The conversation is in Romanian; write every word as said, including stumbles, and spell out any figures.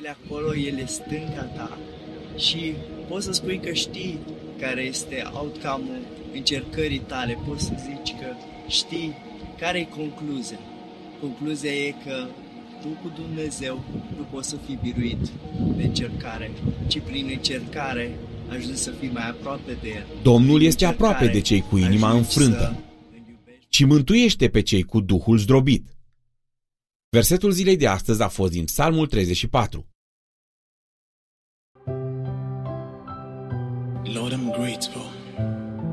acolo, El e stânga ta și poți să spui că știi care este outcome-ul încercării tale, poți să zici că știi care e concluzia. Concluzia e că tu cu Dumnezeu nu poți să fii biruit de încercare, ci prin încercare ajungi să fii mai aproape de El. Domnul este aproape de cei cu inima înfrântă și mântuiește pe cei cu duhul zdrobit. Versetul zilei de astăzi a fost din Psalmul treizeci și patru. Lord, I'm grateful